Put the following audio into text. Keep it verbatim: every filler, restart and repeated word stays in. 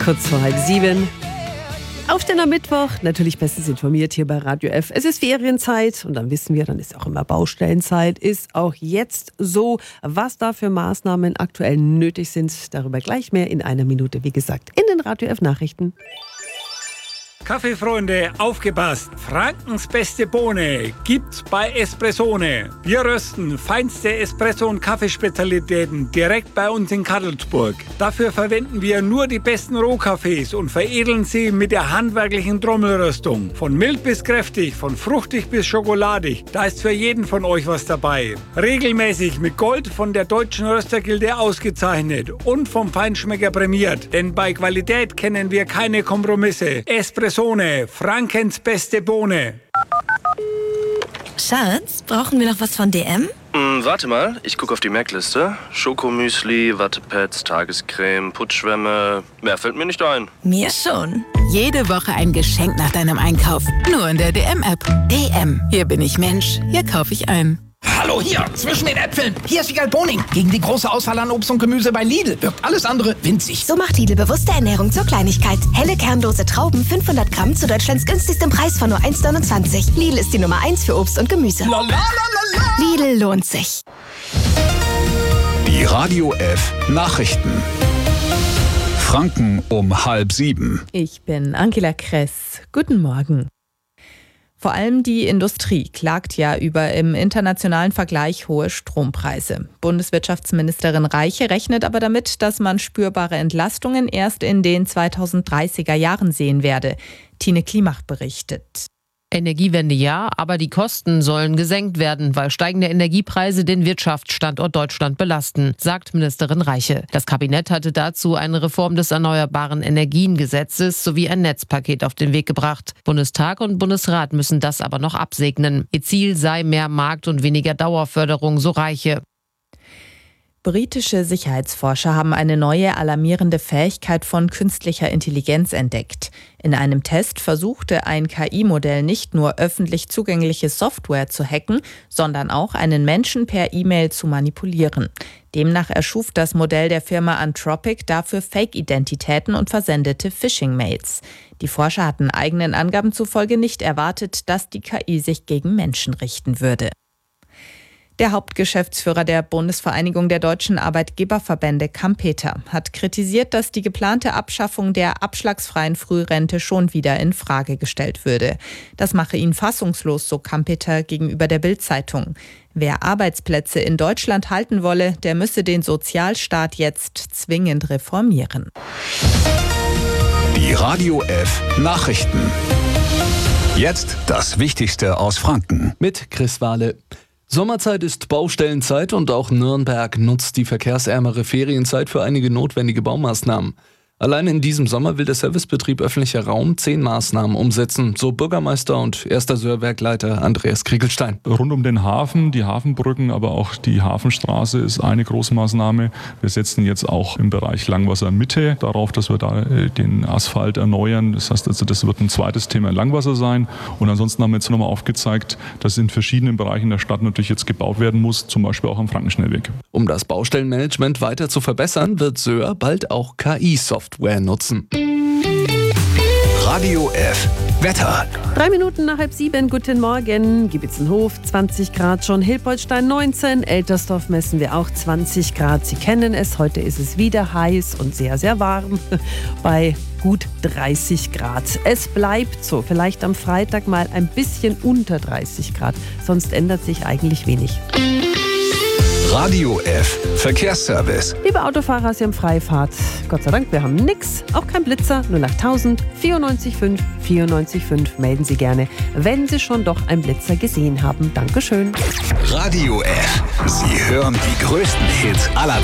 Kurz vor halb sieben. Aufstehen am Mittwoch, natürlich bestens informiert hier bei Radio F. Es ist Ferienzeit und dann wissen wir, dann ist auch immer Baustellenzeit. Ist auch jetzt so, was da für Maßnahmen aktuell nötig sind. Darüber gleich mehr in einer Minute, wie gesagt, in den Radio F Nachrichten. Kaffeefreunde, aufgepasst! Frankens beste Bohne gibt's bei Espressone. Wir rösten feinste Espresso- und Kaffeespezialitäten direkt bei uns in Kadelsburg. Dafür verwenden wir nur die besten Rohkaffees und veredeln sie mit der handwerklichen Trommelröstung. Von mild bis kräftig, von fruchtig bis schokoladig, da ist für jeden von euch was dabei. Regelmäßig mit Gold von der Deutschen Röstergilde ausgezeichnet und vom Feinschmecker prämiert. Denn bei Qualität kennen wir keine Kompromisse. Espresso Frankens beste Bohne. Schatz, brauchen wir noch was von D M? Mm, warte mal, ich gucke auf die Merkliste. Schokomüsli, Wattepads, Tagescreme, Putzschwämme. Mehr fällt mir nicht ein. Mir schon. Jede Woche ein Geschenk nach deinem Einkauf. Nur in der D M-App. D M. Hier bin ich Mensch. Hier kaufe ich ein. Hallo, hier, zwischen den Äpfeln. Hier ist Wiegald Boning. Gegen die große Auswahl an Obst und Gemüse bei Lidl wirkt alles andere winzig. So macht Lidl bewusste Ernährung zur Kleinigkeit. Helle, kernlose Trauben, fünfhundert Gramm zu Deutschlands günstigstem Preis von nur eins neunundzwanzig. Lidl ist die Nummer eins für Obst und Gemüse. La, la, la, la. Lidl lohnt sich. Die Radio F Nachrichten. Franken um halb sieben. Ich bin Angela Kress. Guten Morgen. Vor allem die Industrie klagt ja über im internationalen Vergleich hohe Strompreise. Bundeswirtschaftsministerin Reiche rechnet aber damit, dass man spürbare Entlastungen erst in den zweitausenddreißiger Jahren sehen werde. Tine Klimach berichtet. Energiewende ja, aber die Kosten sollen gesenkt werden, weil steigende Energiepreise den Wirtschaftsstandort Deutschland belasten, sagt Ministerin Reiche. Das Kabinett hatte dazu eine Reform des Erneuerbaren Energiengesetzes sowie ein Netzpaket auf den Weg gebracht. Bundestag und Bundesrat müssen das aber noch absegnen. Ihr Ziel sei mehr Markt- und weniger Dauerförderung, so Reiche. Britische Sicherheitsforscher haben eine neue alarmierende Fähigkeit von künstlicher Intelligenz entdeckt. In einem Test versuchte ein K I-Modell nicht nur öffentlich zugängliche Software zu hacken, sondern auch einen Menschen per E-Mail zu manipulieren. Demnach erschuf das Modell der Firma Anthropic dafür Fake-Identitäten und versendete Phishing-Mails. Die Forscher hatten eigenen Angaben zufolge nicht erwartet, dass die K I sich gegen Menschen richten würde. Der Hauptgeschäftsführer der Bundesvereinigung der deutschen Arbeitgeberverbände, Kampeter, hat kritisiert, dass die geplante Abschaffung der abschlagsfreien Frührente schon wieder in Frage gestellt würde. Das mache ihn fassungslos, so Kampeter gegenüber der Bild-Zeitung. Wer Arbeitsplätze in Deutschland halten wolle, der müsse den Sozialstaat jetzt zwingend reformieren. Die Radio F Nachrichten. Jetzt das Wichtigste aus Franken. Mit Chris Wahle. Sommerzeit ist Baustellenzeit und auch Nürnberg nutzt die verkehrsärmere Ferienzeit für einige notwendige Baumaßnahmen. Allein in diesem Sommer will der Servicebetrieb öffentlicher Raum zehn Maßnahmen umsetzen, so Bürgermeister und erster Sörwerkleiter Andreas Kriegelstein. Rund um den Hafen, die Hafenbrücken, aber auch die Hafenstraße ist eine Großmaßnahme. Wir setzen jetzt auch im Bereich Langwasser Mitte darauf, dass wir da den Asphalt erneuern. Das heißt also, das wird ein zweites Thema Langwasser sein. Und ansonsten haben wir jetzt nochmal aufgezeigt, dass in verschiedenen Bereichen der Stadt natürlich jetzt gebaut werden muss, zum Beispiel auch am Frankenschnellweg. Um das Baustellenmanagement weiter zu verbessern, wird Söhr bald auch K I-Software nutzen. Radio F Wetter. Drei Minuten nach halb sieben, guten Morgen. Giebitzenhof zwanzig Grad schon, Hilpoltstein neunzehn, Eltersdorf messen wir auch zwanzig Grad. Sie kennen es, heute ist es wieder heiß und sehr, sehr warm bei gut dreißig Grad. Es bleibt so, vielleicht am Freitag mal ein bisschen unter dreißig Grad, sonst ändert sich eigentlich wenig. Radio F Verkehrsservice. Liebe Autofahrer, Sie haben Freifahrt. Gott sei Dank, wir haben nix, auch kein Blitzer, null acht tausend vierundneunzig fünf vierundneunzig fünf. Melden Sie gerne, wenn Sie schon doch einen Blitzer gesehen haben. Dankeschön. Radio F. Sie hören die größten Hits aller